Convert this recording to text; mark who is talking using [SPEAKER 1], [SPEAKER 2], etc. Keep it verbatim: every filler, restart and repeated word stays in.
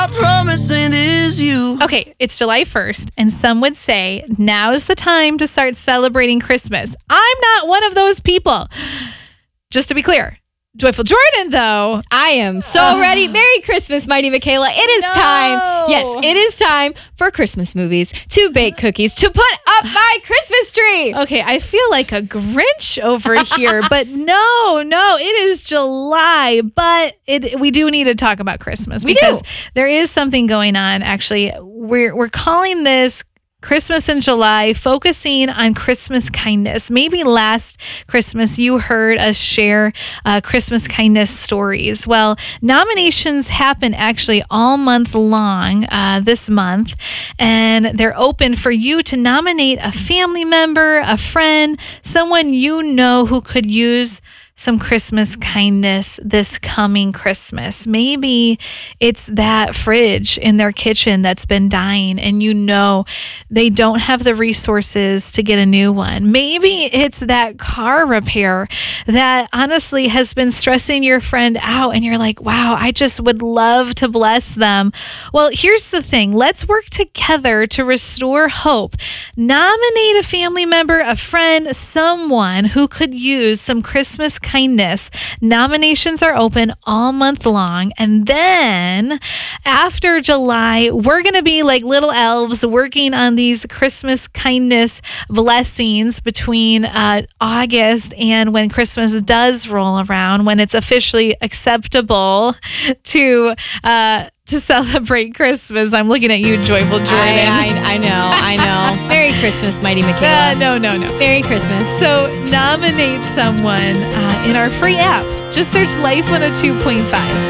[SPEAKER 1] I promise it is you.
[SPEAKER 2] Okay, it's July first, and some would say now's the time to start celebrating Christmas. I'm not one of those people. Just to be clear, Joyful Jordan, though.
[SPEAKER 3] I am so uh, ready. Merry Christmas, Mighty Michaela. It is
[SPEAKER 2] no.
[SPEAKER 3] time. Yes, it is time for Christmas movies, to bake cookies, to put up my Christmas tree.
[SPEAKER 2] Okay, I feel like a Grinch over here, but no, no, it is July, but it we do need to talk about Christmas
[SPEAKER 3] we
[SPEAKER 2] because
[SPEAKER 3] do.
[SPEAKER 2] there is something going on. Actually, we're we're calling this Christmas in July, focusing on Christmas kindness. Maybe last Christmas you heard us share uh, Christmas kindness stories. Well, nominations happen actually all month long uh, this month, and they're open for you to nominate a family member, a friend, someone you know who could use some Christmas kindness this coming Christmas. Maybe it's that fridge in their kitchen that's been dying and you know they don't have the resources to get a new one. Maybe it's that car repair that honestly has been stressing your friend out and you're like, wow, I just would love to bless them. Well, here's the thing. Let's work together to restore hope. Nominate a family member, a friend, someone who could use some Christmas kindness. Nominations are open all month long. And then after July, we're going to be like little elves working on these Christmas kindness blessings between uh, August and when Christmas does roll around, when it's officially acceptable to uh, to celebrate Christmas. I'm looking at you, Joyful Jordan.
[SPEAKER 3] I, I, I know, I know. Merry Christmas, Mighty Michaela.
[SPEAKER 2] Uh, no, no, no.
[SPEAKER 3] Merry Christmas.
[SPEAKER 2] So nominate someone uh, in our free app. Just search Life one oh two point five.